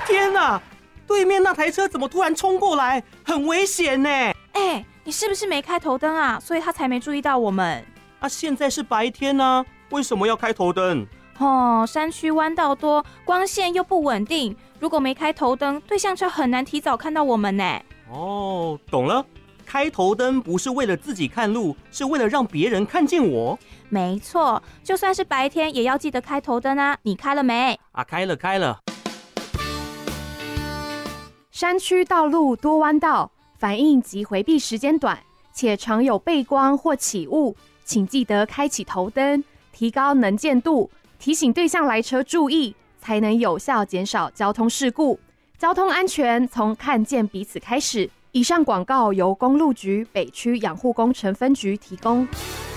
天哪！对面那台车怎么突然冲过来？很危险呢！ 你是不是没开头灯啊？所以他才没注意到我们。 现在是白天啊，为什么要开头灯？ 山区弯道多，光线又不稳定，如果没开头灯，对向车很难提早看到我们呢。 懂了，开头灯不是为了自己看路，是为了让别人看见我。 没错，就算是白天也要记得开头灯啊！你开了没？ 开了。 山区道路多弯道，反应及回避时间短，且常有背光或起雾，请记得开启头灯，提高能见度，提醒对向来车注意，才能有效减少交通事故。交通安全从看见彼此开始。以上广告由公路局北区养护工程分局提供。